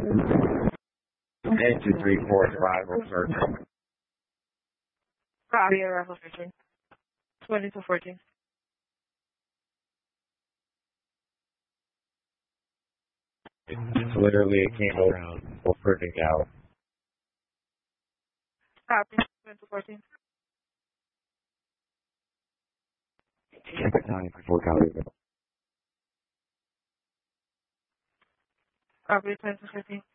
Engine 345 will start. Copy, arrival 13. 2214. It's literally it came around. We're freaking out. Copy, 2214. Check it 944 copy. Copy, 2215.